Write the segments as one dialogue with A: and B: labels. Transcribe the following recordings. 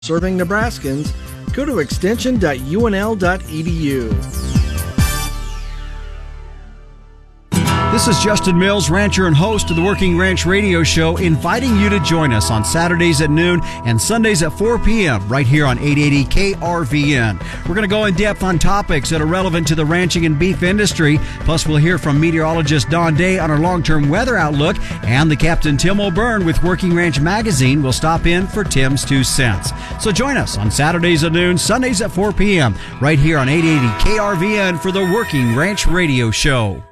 A: Serving Nebraskans, go to extension.unl.edu.
B: This is Justin Mills, rancher and host of the Working Ranch Radio Show, inviting you to join us on Saturdays at noon and Sundays at 4 p.m. right here on 880 KRVN. We're going to go in depth on topics that are relevant to the ranching and beef industry. Plus, we'll hear from meteorologist Don Day on our long-term weather outlook, and the Captain Tim O'Byrne with Working Ranch Magazine will stop in for Tim's 2 cents. So join us on Saturdays at noon, Sundays at 4 p.m. right here on 880 KRVN for the Working Ranch Radio Show.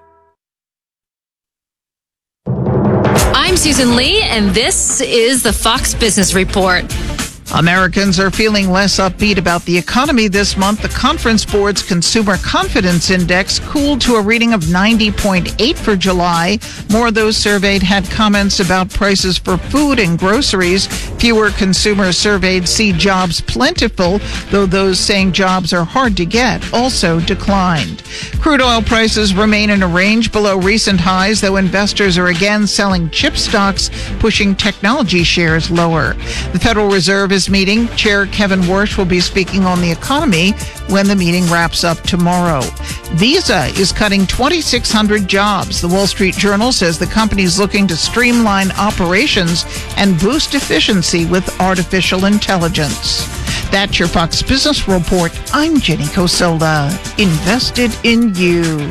C: I'm Susan Lee, and this is the Fox Business Report.
D: Americans are feeling less upbeat about the economy this month. The Conference Board's Consumer Confidence Index cooled to a reading of 90.8 for July. More of those surveyed had comments about prices for food and groceries. Fewer consumers surveyed see jobs plentiful, though those saying jobs are hard to get also declined. Crude oil prices remain in a range below recent highs, though investors are again selling chip stocks, pushing technology shares lower. The Federal Reserve is meeting. Chair Kevin Warsh will be speaking on the economy when the meeting wraps up tomorrow. Visa is cutting 2,600 jobs. The Wall Street Journal says the company is looking to streamline operations and boost efficiency with artificial intelligence. That's your Fox Business Report. I'm Jenny Coselda. Invested in you.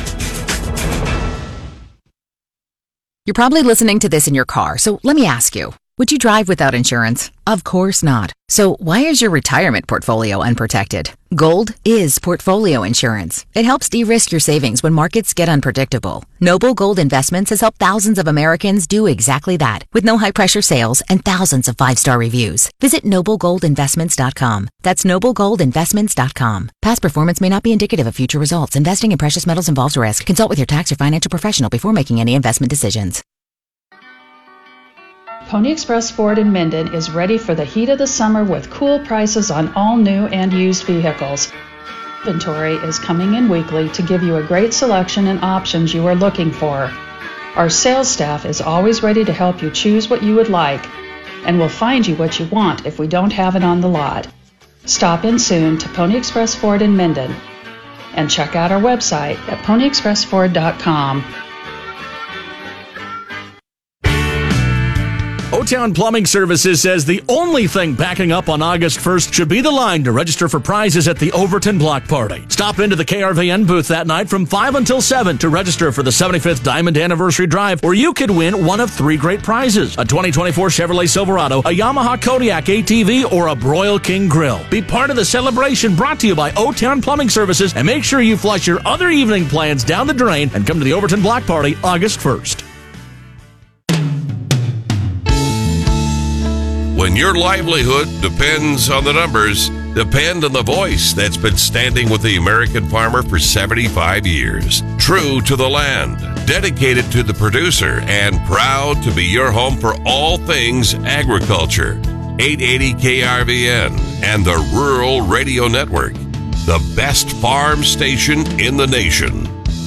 E: You're probably listening to this in your car, so let me ask you. Would you drive without insurance? Of course not. So why is your retirement portfolio unprotected? Gold is portfolio insurance. It helps de-risk your savings when markets get unpredictable. Noble Gold Investments has helped thousands of Americans do exactly that, with no high-pressure sales and thousands of 5-star reviews. Visit noblegoldinvestments.com. That's noblegoldinvestments.com. Past performance may not be indicative of future results. Investing in precious metals involves risk. Consult with your tax or financial professional before making any investment decisions.
F: Pony Express Ford in Minden is ready for the heat of the summer with cool prices on all new and used vehicles. Inventory is coming in weekly to give you a great selection and options you are looking for. Our sales staff is always ready to help you choose what you would like, and will find you what you want if we don't have it on the lot. Stop in soon to Pony Express Ford in Minden and check out our website at ponyexpressford.com.
G: O-Town Plumbing Services says the only thing backing up on August 1st should be the line to register for prizes at the Overton Block Party. Stop into the KRVN booth that night from 5 until 7 to register for the 75th Diamond Anniversary Drive, where you could win one of 3 great prizes: a 2024 Chevrolet Silverado, a Yamaha Kodiak ATV, or a Broil King Grill. Be part of the celebration brought to you by O-Town Plumbing Services, and make sure you flush your other evening plans down the drain and come to the Overton Block Party August 1st.
H: When your livelihood depends on the numbers, depend on the voice that's been standing with the American farmer for 75 years. True to the land, dedicated to the producer, and proud to be your home for all things agriculture. 880 KRVN and the Rural Radio Network, the best farm station in the nation.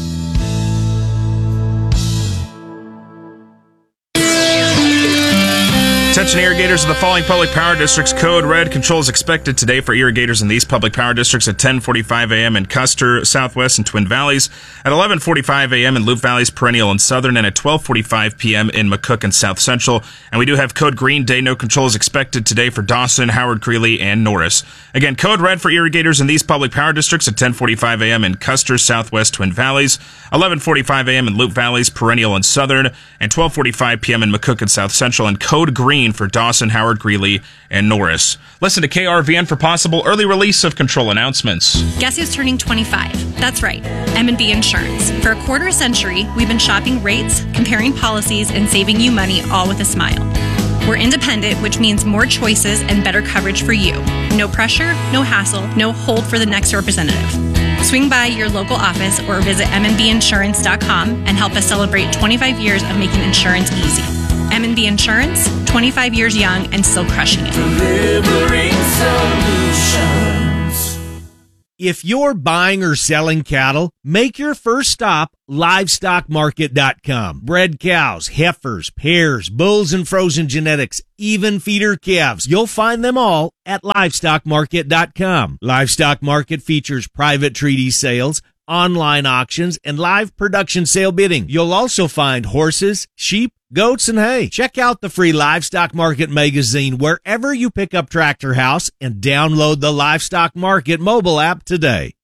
I: Attention irrigators of the following public power districts. Code red. Control is expected today for irrigators in these public power districts at 10:45 a.m. in Custer, Southwest, and Twin Valleys, at 11:45 a.m. in Loup Valleys, Perennial, and Southern, and at 12:45 p.m. in McCook and South Central. And we do have code green. Day no control is expected today for Dawson, Howard, Greeley, and Norris. Again, code red for irrigators in these public power districts at 10:45 a.m. in Custer, Southwest, Twin Valleys, 11:45 a.m. in Loup Valleys, Perennial, and Southern, and 12:45 p.m. in McCook and South Central, and code green for Dawson, Howard, Greeley, and Norris. Listen to KRVN for possible early release of control announcements.
J: Guess who's turning 25? That's right, M&B Insurance. For a quarter century, we've been shopping rates, comparing policies, and saving you money all with a smile. We're independent, which means more choices and better coverage for you. No pressure, no hassle, no hold for the next representative. Swing by your local office or visit mnbinsurance.com and help us celebrate 25 years of making insurance easy. M&B Insurance, 25 years young and still crushing it.
K: Delivering solutions. If you're buying or selling cattle, make your first stop livestockmarket.com. Bred cows, heifers, pairs, bulls and frozen genetics, even feeder calves. You'll find them all at livestockmarket.com. Livestock Market features private treaty sales, online auctions, and live production sale bidding. You'll also find horses, sheep, goats, and hay. Check out the free Livestock Market magazine wherever you pick up Tractor House and download the Livestock Market mobile app today.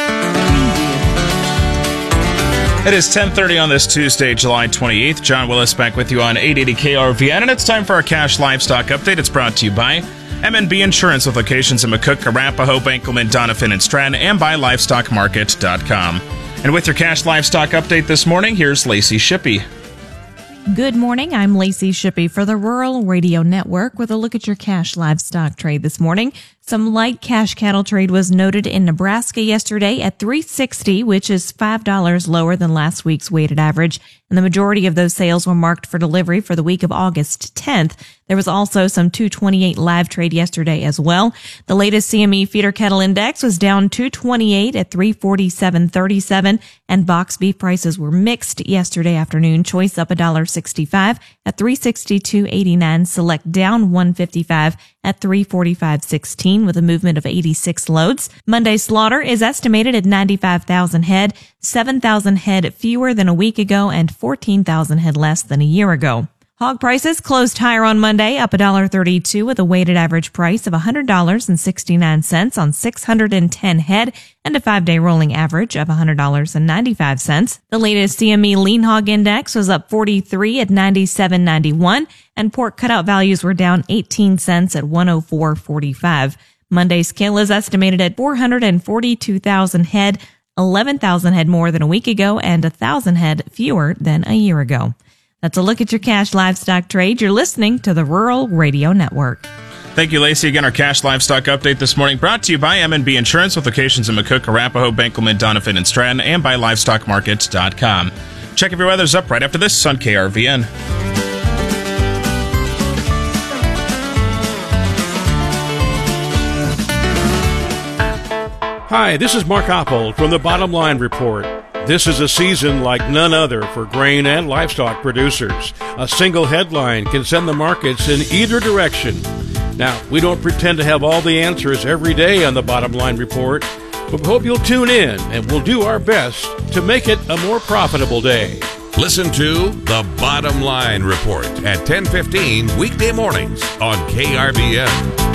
I: It is 10:30 on this Tuesday, July 28th. John Willis back with you on 880 KRVN, and it's time for our cash livestock update. It's brought to you by M&B Insurance with locations in McCook, Arapahoe, Bankelman, Doniphan, and Stratton, and by LivestockMarket.com. And with your cash livestock update this morning, here's Lacey Shippey.
L: Good morning. I'm Lacey Shippey for the Rural Radio Network with a look at your cash livestock trade this morning. Some light cash cattle trade was noted in Nebraska yesterday at $360, which is $5 lower than last week's weighted average. And the majority of those sales were marked for delivery for the week of August 10th. There was also some 228 live trade yesterday as well. The latest CME feeder cattle index was down 228 at 347.37, and box beef prices were mixed yesterday afternoon. Choice up $1.65 at 362.89. Select down 155 at 345.16 with a movement of 86 loads. Monday's slaughter is estimated at 95,000 head, 7,000 head fewer than a week ago, and 14,000 head less than a year ago. Hog prices closed higher on Monday, up $1.32 with a weighted average price of $100.69 on 610 head and a 5-day rolling average of $100.95. The latest CME lean hog index was up 43 at 97.91, and pork cutout values were down 18 cents at 104.45. Monday's kill is estimated at 442,000 head, 11,000 head more than a week ago, and 1,000 head fewer than a year ago. That's a look at your cash livestock trade. You're listening to the Rural Radio Network.
I: Thank you, Lacey. Again, our cash livestock update this morning brought to you by M&B Insurance with locations in McCook, Arapahoe, Bankelman, Doniphan, and Stratton, and by LivestockMarket.com. Check if your weather's up right after this on KRVN.
M: Hi, this is Mark Oppold from the Bottom Line Report. This is a season like none other for grain and livestock producers. A single headline can send the markets in either direction. Now, we don't pretend to have all the answers every day on the Bottom Line Report, but we hope you'll tune in and we'll do our best to make it a more profitable day.
H: Listen to The Bottom Line Report at 10:15 weekday mornings on KRVN.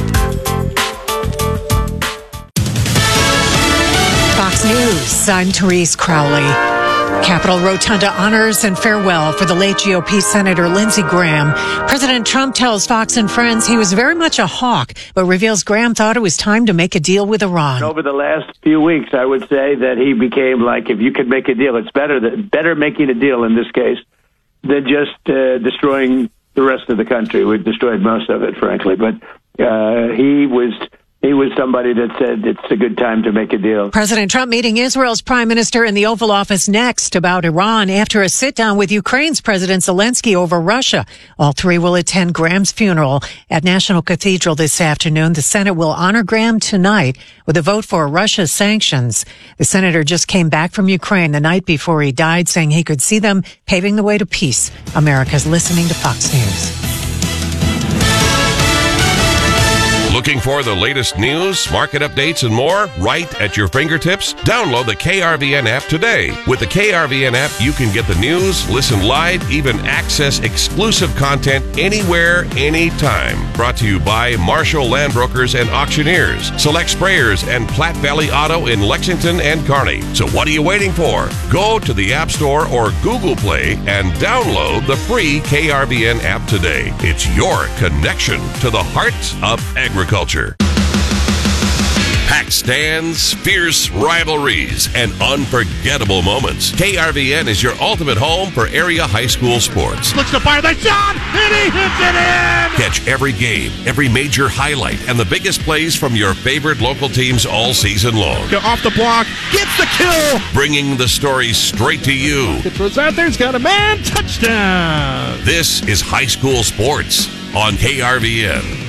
N: Fox News, I'm Therese Crowley. Capitol Rotunda honors and farewell for the late GOP Senator Lindsey Graham. President Trump tells Fox and Friends he was very much a hawk, but reveals Graham thought it was time to make a deal with Iran.
O: Over the last few weeks, I would say that he became like, if you could make a deal, it's better making a deal in this case than just destroying the rest of the country. We've destroyed most of it, frankly, but he was somebody that said it's a good time to make a deal.
N: President Trump meeting Israel's prime minister in the Oval Office next about Iran after a sit-down with Ukraine's President Zelensky over Russia. All three will attend Graham's funeral at National Cathedral this afternoon. The Senate will honor Graham tonight with a vote for Russia's sanctions. The senator just came back from Ukraine the night before he died, saying he could see them paving the way to peace. America's listening to Fox News.
H: Looking for the latest news, market updates, and more right at your fingertips? Download the KRVN app today. With the KRVN app, you can get the news, listen live, even access exclusive content anywhere, anytime. Brought to you by Marshall Land Brokers and Auctioneers, Select Sprayers, and Platte Valley Auto in Lexington and Kearney. So what are you waiting for? Go to the App Store or Google Play and download the free KRVN app today. It's your connection to the heart of agriculture. Packed stands, fierce rivalries, and unforgettable moments. KRVN is your ultimate home for area high school sports.
P: Looks to fire the shot, and he hits it in!
H: Catch every game, every major highlight, and the biggest plays from your favorite local teams all season long.
P: Go off the block, gets the kill!
H: Bringing the stories straight to you.
P: It throws out there, he's got a man, touchdown!
H: This is high school sports on KRVN.